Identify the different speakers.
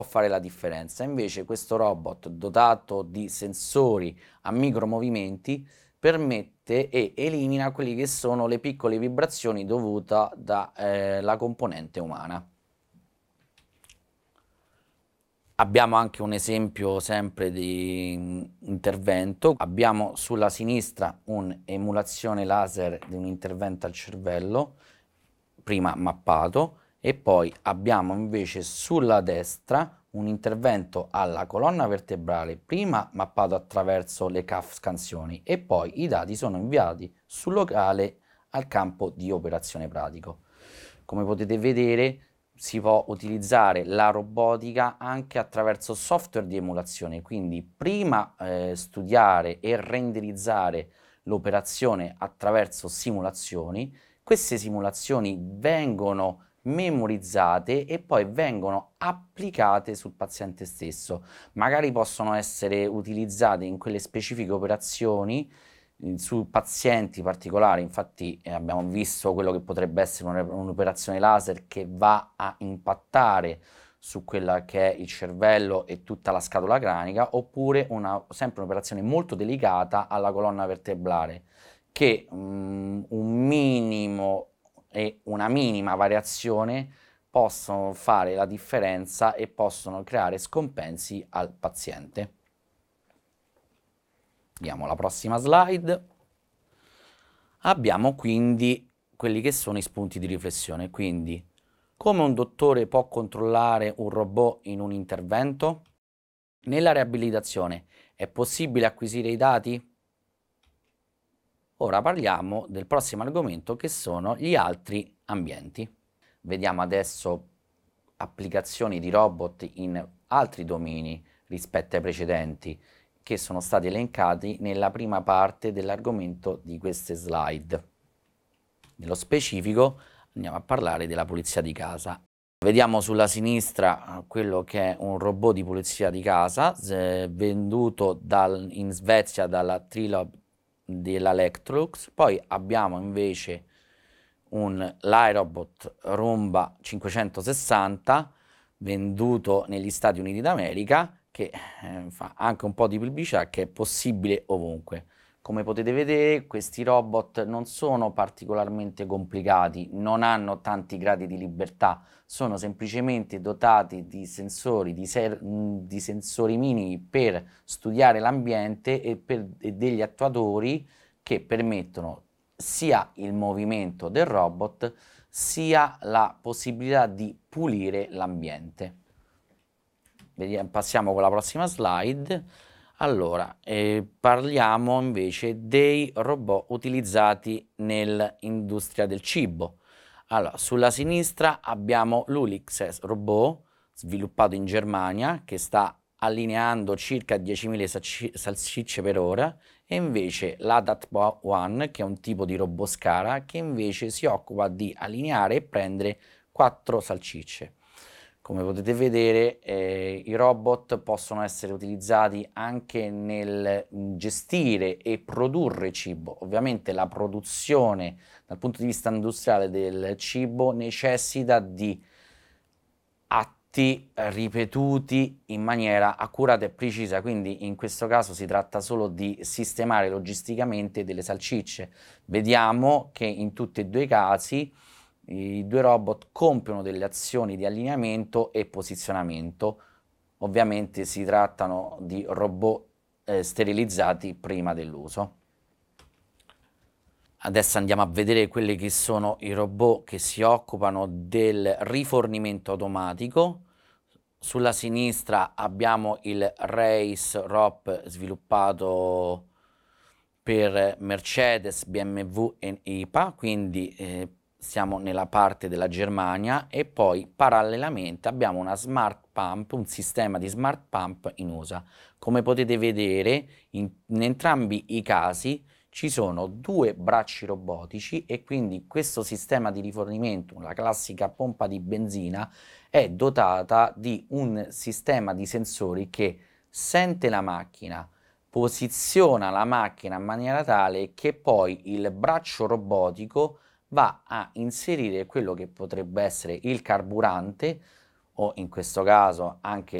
Speaker 1: fare la differenza. Invece questo robot dotato di sensori a micromovimenti permette e elimina quelli che sono le piccole vibrazioni dovute dalla componente umana. Abbiamo anche un esempio sempre di intervento. Abbiamo sulla sinistra un'emulazione laser di un intervento al cervello, prima mappato, e poi abbiamo invece sulla destra un intervento alla colonna vertebrale, prima mappato attraverso le CAF scansioni e poi i dati sono inviati sul locale al campo di operazione pratico. Come potete vedere, si può utilizzare la robotica anche attraverso software di emulazione, quindi prima studiare e renderizzare l'operazione attraverso simulazioni. Queste simulazioni vengono memorizzate e poi vengono applicate sul paziente stesso. Magari possono essere utilizzate in quelle specifiche operazioni su pazienti particolari. Infatti abbiamo visto quello che potrebbe essere un'operazione laser che va a impattare su quella che è il cervello e tutta la scatola cranica, oppure sempre un'operazione molto delicata alla colonna vertebrale, che un minimo e una minima variazione possono fare la differenza e possono creare scompensi al paziente. Andiamo alla prossima slide. Abbiamo quindi quelli che sono i spunti di riflessione, quindi come un dottore può controllare un robot in un intervento? Nella riabilitazione è possibile acquisire i dati? Ora parliamo del prossimo argomento, che sono gli altri ambienti. Vediamo adesso applicazioni di robot in altri domini rispetto ai precedenti, che sono stati elencati nella prima parte dell'argomento di queste slide. Nello specifico andiamo a parlare della pulizia di casa. Vediamo sulla sinistra quello che è un robot di pulizia di casa venduto in Svezia dalla Trilab della Electrolux. Poi abbiamo invece l'iRobot Roomba 560 venduto negli Stati Uniti d'America, che fa anche un po' di pubblicità, che è possibile ovunque. Come potete vedere, questi robot non sono particolarmente complicati, non hanno tanti gradi di libertà, sono semplicemente dotati di sensori, di sensori minimi per studiare l'ambiente e degli attuatori che permettono sia il movimento del robot sia la possibilità di pulire l'ambiente. Passiamo con la prossima slide. Allora, parliamo invece dei robot utilizzati nell'industria del cibo. Allora, sulla sinistra abbiamo l'Ulixes robot, sviluppato in Germania, che sta allineando circa 10.000 salsicce per ora, e invece l'ADAT One, che è un tipo di robot Scara, che invece si occupa di allineare e prendere 4 salsicce. Come potete vedere, i robot possono essere utilizzati anche nel gestire e produrre cibo. Ovviamente la produzione dal punto di vista industriale del cibo necessita di atti ripetuti in maniera accurata e precisa, quindi in questo caso si tratta solo di sistemare logisticamente delle salsicce. Vediamo che in tutti e due i casi i due robot compiono delle azioni di allineamento e posizionamento. Ovviamente si trattano di robot sterilizzati prima dell'uso. Adesso andiamo a vedere quelli che sono i robot che si occupano del rifornimento automatico. Sulla sinistra abbiamo il Race ROP sviluppato per Mercedes, BMW e IPA, quindi siamo nella parte della Germania, e poi parallelamente abbiamo una smart pump, un sistema di smart pump in USA. Come potete vedere, in entrambi i casi ci sono due bracci robotici e quindi questo sistema di rifornimento, la classica pompa di benzina, è dotata di un sistema di sensori che sente la macchina, posiziona la macchina in maniera tale che poi il braccio robotico va a inserire quello che potrebbe essere il carburante o in questo caso anche